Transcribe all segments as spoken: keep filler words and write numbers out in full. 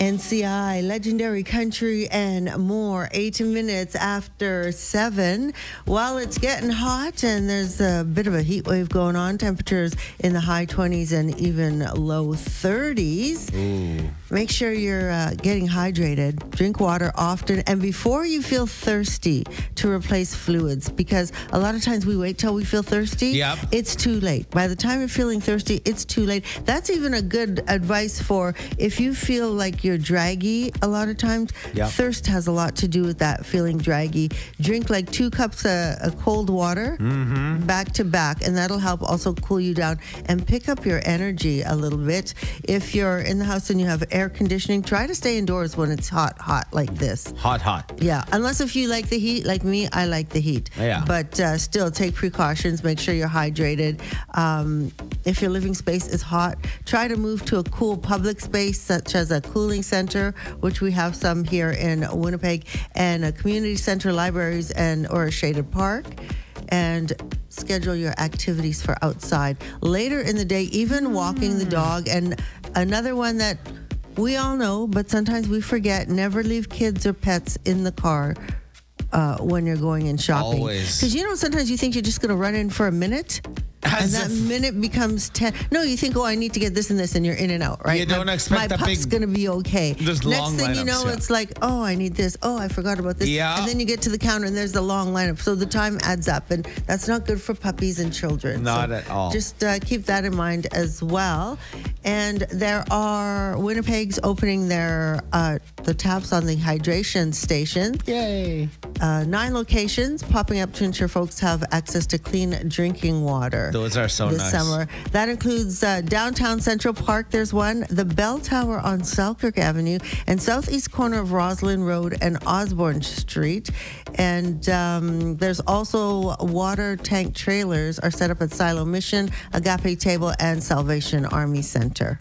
N C I, Legendary Country, and more. Eight minutes after seven. While it's getting hot and there's a bit of a heat wave going on, temperatures in the high twenties and even low thirties. Ooh. Make sure you're uh, getting hydrated. Drink water often, and before you feel thirsty, to replace fluids, because a lot of times we wait till we feel thirsty. Yep. It's too late. By the time you're feeling thirsty, it's too late. That's even a good advice for if you feel like you're draggy a lot of times. Yep. Thirst has a lot to do with that, feeling draggy. Drink like two cups of, of cold water Mm-hmm. back to back, and that'll help also cool you down and pick up your energy a little bit. If you're in the house and you have air conditioning, try to stay indoors when it's hot, hot like this. Hot, hot. Yeah, unless if you like the heat, like me, I like the heat. Yeah. But uh, still, take precautions. Make sure you're hydrated. Um, if your living space is hot, try to move to a cool public space, such as a cooling center, which we have some here in Winnipeg, and a community center, libraries, and or a shaded park. And schedule your activities for outside. Later in the day, even walking the dog. And another one that we all know, but sometimes we forget, never leave kids or pets in the car uh, when you're going in shopping. Always. Because, you know, sometimes you think you're just going to run in for a minute. As and that if- minute becomes ten. No, you think, oh, I need to get this and this, and you're in and out, right? You don't my, expect my a pup's big- going to be okay. There's Next long thing you lineups, know, yeah. it's like, oh, I need this. Oh, I forgot about this. Yeah. And then you get to the counter, and there's the long lineup. So the time adds up, and that's not good for puppies and children. Not So at all. Just uh, keep that in mind as well. And there are Winnipeg's opening their uh, the taps on the hydration station. Yay. Uh, nine locations popping up to ensure folks have access to clean drinking water. Those are so this nice. summer. That includes uh, downtown Central Park. There's one, the Bell Tower on Selkirk Avenue, and southeast corner of Roslyn Road and Osborne Street. And um, there's also water tank trailers are set up at Silo Mission, Agape Table, and Salvation Army Center.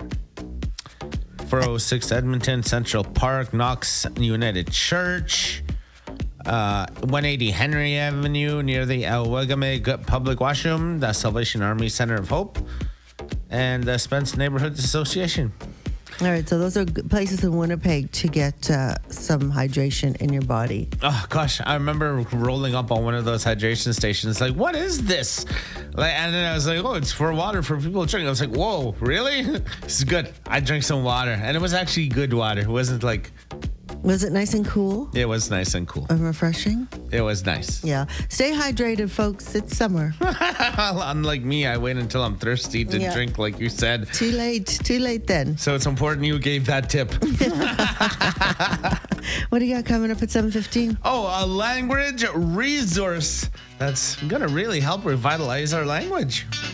four oh six Edmonton, Central Park, Knox United Church, uh, one eighty Henry Avenue near the Owegame Public Washroom, the Salvation Army Center of Hope, and the Spence Neighborhood Association. All right, so those are good places in Winnipeg to get uh, some hydration in your body. Oh gosh, I remember rolling up on one of those hydration stations. Like, what is this? Like, and then I was like, oh, it's for water for people to drink. I was like, whoa, really? This is good. I drank some water, and it was actually good water. It wasn't like. Was it nice and cool It was nice and cool. and refreshing? It was nice. Yeah. Stay hydrated, folks. It's summer. Unlike me, I wait until I'm thirsty to Yeah. drink, like you said. Too late. Too late then. So it's important you gave that tip. What do you got coming up at seven fifteen? Oh, a language resource that's going to really help revitalize our language.